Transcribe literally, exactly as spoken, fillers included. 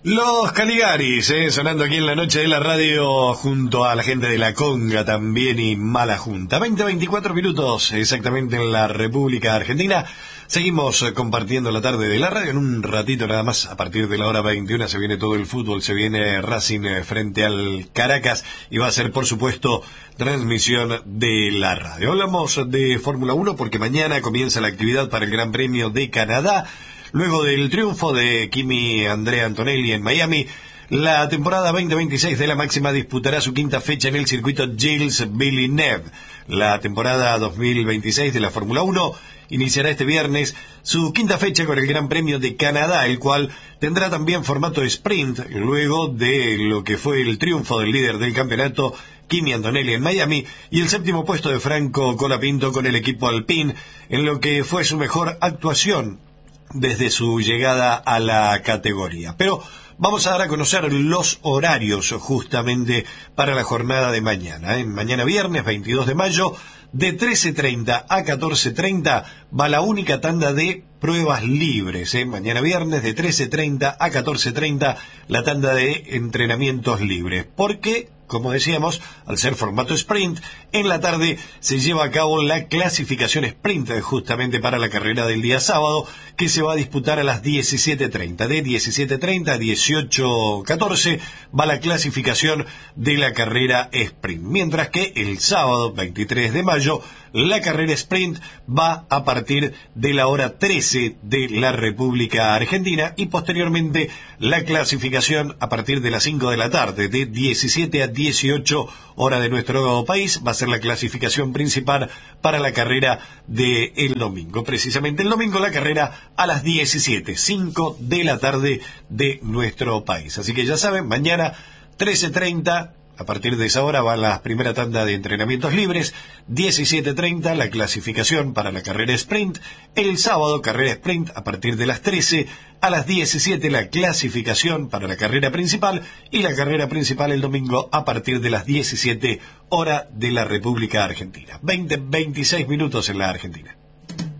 Los Caligaris, eh, sonando aquí en la noche de la radio junto a la gente de la Conga también y Mala Junta. veinte a veinticuatro minutos exactamente en la República Argentina. Seguimos eh, compartiendo la tarde de la radio. En un ratito nada más, a partir de la hora veintiuna, se viene todo el fútbol, se viene Racing eh, frente al Caracas y va a ser, por supuesto, transmisión de la radio. Hablamos de Fórmula uno porque mañana comienza la actividad para el Gran Premio de Canadá. Luego del triunfo de Kimi Andrea Antonelli en Miami, la temporada veinte veintiséis de la máxima disputará su quinta fecha en el circuito Gilles Villeneuve. La temporada dos mil veintiséis de la Fórmula uno iniciará este viernes su quinta fecha con el Gran Premio de Canadá, el cual tendrá también formato sprint, luego de lo que fue el triunfo del líder del campeonato, Kimi Antonelli en Miami, y el séptimo puesto de Franco Colapinto con el equipo Alpine, en lo que fue su mejor actuación desde su llegada a la categoría. Pero vamos a dar a conocer los horarios justamente para la jornada de mañana. ¿eh? Mañana viernes veintidós de mayo, de trece treinta a catorce treinta, va la única tanda de pruebas libres. ¿eh? Mañana viernes de trece treinta a catorce treinta, la tanda de entrenamientos libres. Porque, como decíamos, al ser formato sprint, en la tarde se lleva a cabo la clasificación sprint justamente para la carrera del día sábado, que se va a disputar a las diecisiete treinta. De diecisiete treinta a dieciocho catorce va la clasificación de la carrera sprint. Mientras que el sábado veintitrés de mayo, la carrera sprint va a partir de la hora trece de la República Argentina y posteriormente la clasificación a partir de las cinco de la tarde, de diecisiete a dieciocho hora de nuestro país, va a ser la clasificación principal para la carrera del domingo. Precisamente el domingo la carrera a las diecisiete, cinco de la tarde de nuestro país. Así que ya saben, mañana trece treinta, a partir de esa hora va la primera tanda de entrenamientos libres, diecisiete treinta la clasificación para la carrera sprint, el sábado carrera sprint a partir de las trece, a las diecisiete la clasificación para la carrera principal y la carrera principal el domingo a partir de las diecisiete hora de la República Argentina. veinte, veintiséis minutos en la Argentina.